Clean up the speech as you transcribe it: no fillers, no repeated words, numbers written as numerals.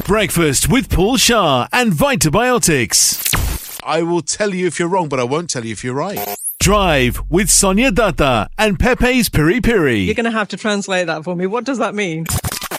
Breakfast with Paul Shah and Vitabiotics. I will tell you if you're wrong, but I won't tell you if you're right. Drive with Sonia Datta and Pepe's Piri Piri. You're going to have to translate that for me. What does that mean?